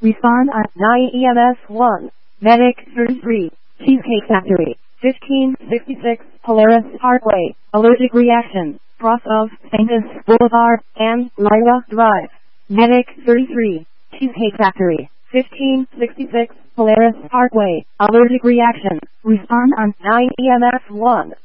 Respond on 9 EMS 1. Medic 33. Cheesecake Factory. 1566 Polaris Parkway. Allergic reaction. Cross of Stankus Boulevard and Lyra Drive. Medic 33. Cheesecake Factory. 1566 Polaris Parkway. Allergic reaction. Respond on 9 EMS 1.